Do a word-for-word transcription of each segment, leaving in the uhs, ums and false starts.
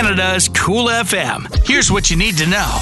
Canada's Cool F M. Here's what you need to know.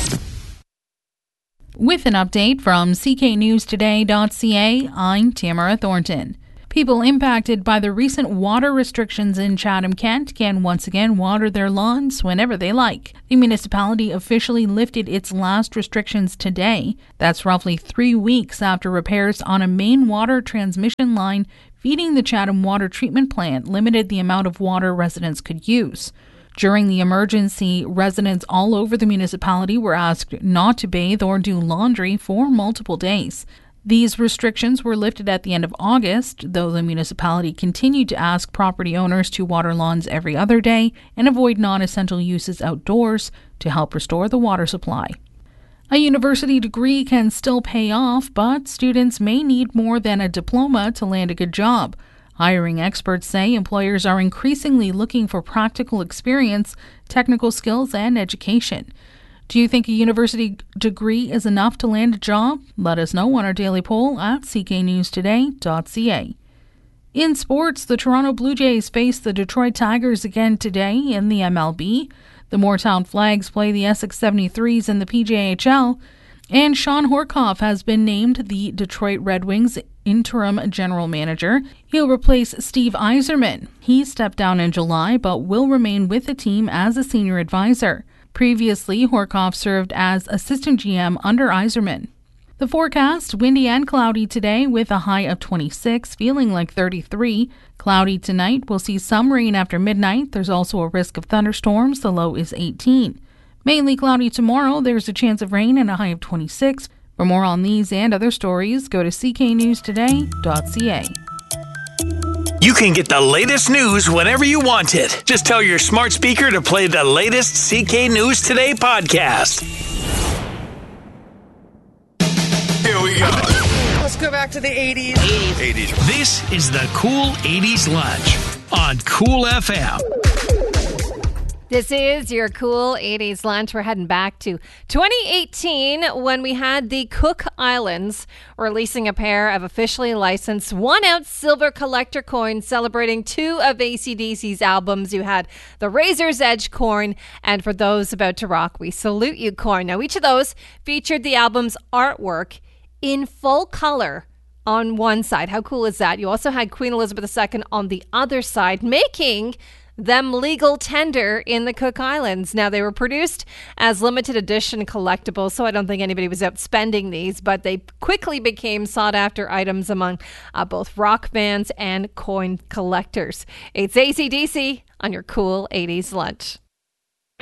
With an update from c k news today dot c a, I'm Tamara Thornton. People impacted by the recent water restrictions in Chatham-Kent can once again water their lawns whenever they like. The municipality officially lifted its last restrictions today. That's roughly three weeks after repairs on a main water transmission line feeding the Chatham Water Treatment Plant limited the amount of water residents could use. During the emergency, residents all over the municipality were asked not to bathe or do laundry for multiple days. These restrictions were lifted at the end of August, though the municipality continued to ask property owners to water lawns every other day and avoid non-essential uses outdoors to help restore the water supply. A university degree can still pay off, but students may need more than a diploma to land a good job. Hiring experts say employers are increasingly looking for practical experience, technical skills, and education. Do you think a university degree is enough to land a job? Let us know on our daily poll at c k news today dot c a. In sports, the Toronto Blue Jays face the Detroit Tigers again today in the M L B. The Moortown Flags play the Essex seventy-threes in the P J H L. And Sean Horkoff has been named the Detroit Red Wings interim general manager. He'll replace Steve Yzerman. He stepped down in July but will remain with the team as a senior advisor. Previously, Horkoff served as assistant G M under Yzerman. The forecast, windy and cloudy today with a high of twenty-six, feeling like thirty-three. Cloudy tonight, we'll see some rain after midnight. There's also a risk of thunderstorms. The low is eighteen. Mainly cloudy tomorrow. There's a chance of rain and a high of twenty-six. For more on these and other stories, go to c k news today dot c a. You can get the latest news whenever you want it. Just tell your smart speaker to play the latest C K News Today podcast. Here we go. Let's go back to the eighties. eighties. This is the Cool eighties Lunch on Cool F M. This is your Cool eighties Lunch. We're heading back to twenty eighteen when we had the Cook Islands releasing a pair of officially licensed one-ounce silver collector coins celebrating two of A C D C's albums. You had the Razor's Edge coin, and for those about to rock, we salute you coin. Now, each of those featured the album's artwork in full color on one side. How cool is that? You also had Queen Elizabeth the Second on the other side, making them legal tender in the Cook Islands. Now, they were produced as limited edition collectibles, so I don't think anybody was out spending these, but they quickly became sought-after items among uh, both rock fans and coin collectors. It's A C D C on your Cool eighties Lunch.